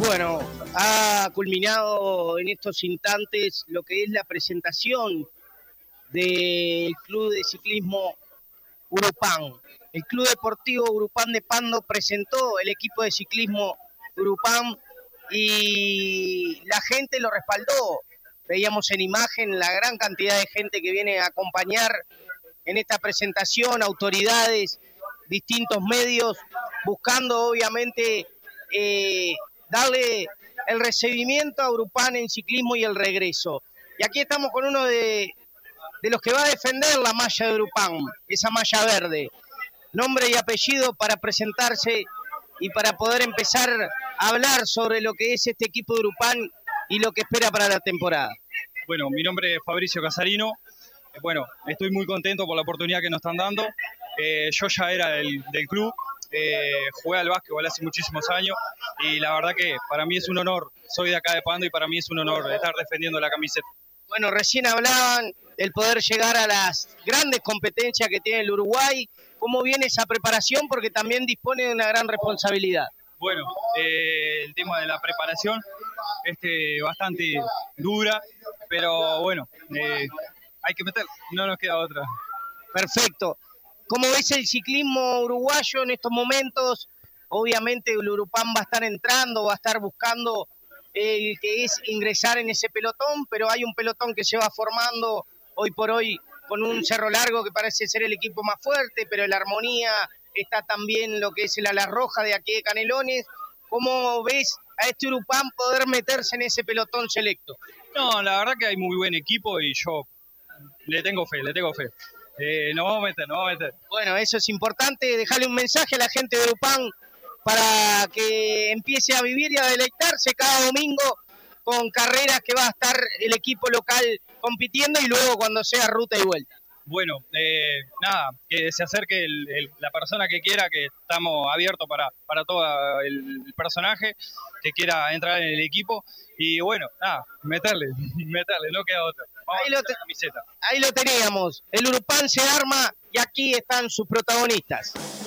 Bueno, ha culminado en estos instantes lo que es la presentación del Club de Ciclismo Urupán. El Club Deportivo Urupán de Pando presentó el equipo de ciclismo Urupán y la gente lo respaldó. Veíamos en imagen la gran cantidad de gente que viene a acompañar en esta presentación, autoridades, distintos medios, buscando obviamente darle el recibimiento a Urupán en ciclismo y el regreso. Y aquí estamos con uno de los que va a defender la malla de Urupán, esa malla verde. Nombre y apellido para presentarse y para poder empezar a hablar sobre lo que es este equipo de Urupán y lo que espera para la temporada. Bueno, mi nombre es Fabricio Casarino. Bueno, estoy muy contento por la oportunidad que nos están dando. Yo ya era del club, jugué al básquetbol hace muchísimos años y la verdad que para mí es un honor. Soy de acá de Pando y para mí es un honor estar defendiendo la camiseta. Bueno, recién hablaban del poder llegar a las grandes competencias que tiene el Uruguay. ¿Cómo viene esa preparación? Porque también dispone de una gran responsabilidad. Bueno, el tema de la preparación bastante dura, pero bueno, hay que meter, no nos queda otra. Perfecto. ¿Cómo ves el ciclismo uruguayo en estos momentos? Obviamente el Urupán va a estar entrando, va a estar buscando el que es ingresar en ese pelotón, pero hay un pelotón que se va formando hoy por hoy con un Cerro Largo que parece ser el equipo más fuerte, pero en la Armonía está también lo que es el Ala Roja de aquí de Canelones. ¿Cómo ves a este Urupán poder meterse en ese pelotón selecto? No, la verdad que hay muy buen equipo y yo le tengo fe. Nos vamos a meter. Bueno, eso es importante, dejarle un mensaje a la gente de Urupán para que empiece a vivir y a deleitarse cada domingo con carreras que va a estar el equipo local compitiendo y luego cuando sea ruta y vuelta. Bueno, nada, que se acerque la persona que quiera, que estamos abiertos para todo el personaje que quiera entrar en el equipo. Y bueno, nada, meterle, no queda otra. Ahí lo teníamos, el Urupán se arma y aquí están sus protagonistas.